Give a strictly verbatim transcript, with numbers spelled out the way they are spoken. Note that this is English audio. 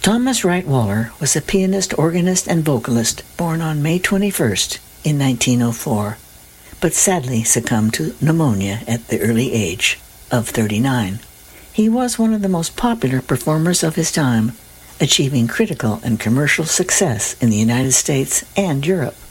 Thomas Wright Waller was a pianist, organist, and vocalist born on May twenty-first in nineteen oh four, but sadly succumbed to pneumonia at the early age of thirty-nine. He was one of the most popular performers of his time, achieving critical and commercial success in the United States and Europe.